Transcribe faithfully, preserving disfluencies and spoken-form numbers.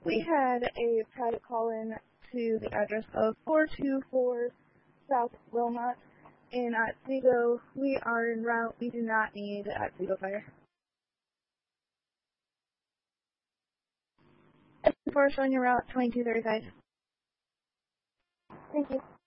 We had a private call in to the address of four two four South Wilmot in Otsego. We are en route. We do not need Otsego Fire. For showing your route twenty-two thirty-five. Thank you.